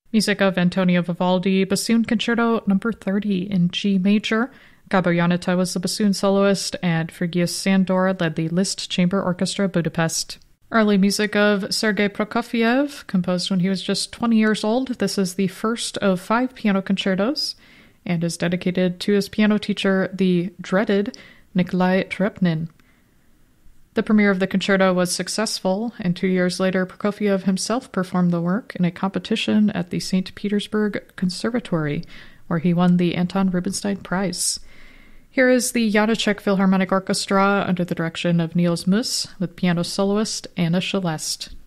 Music of Antonio Vivaldi, Bassoon Concerto Number 30 in G major. Gabo Janata was the bassoon soloist, and Fergius Sandor led the Liszt Chamber Orchestra Budapest. Early music of Sergei Prokofiev, composed when he was just 20 years old. This is the first of 5 piano concertos, and is dedicated to his piano teacher, the dreaded Nikolai Trepnin. The premiere of the concerto was successful, and 2 years later Prokofiev himself performed the work in a competition at the St. Petersburg Conservatory, where he won the Anton Rubinstein Prize. Here is the Janáček Philharmonic Orchestra under the direction of Niels Muss with piano soloist Anna Celeste.